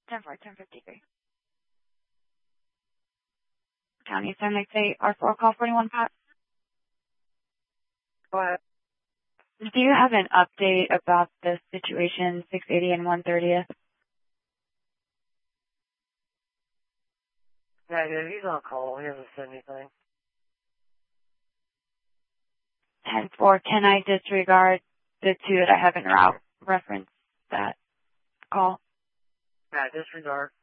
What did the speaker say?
10-4, 10-53. County San Jose, R4, call 41, Pat. Go ahead. Do you have an update about the situation, 680 and 130th? Yeah, dude, he's on call. He hasn't said anything. 10-4, can I disregard the two that I have en route? Reference that call. Yeah, disregard.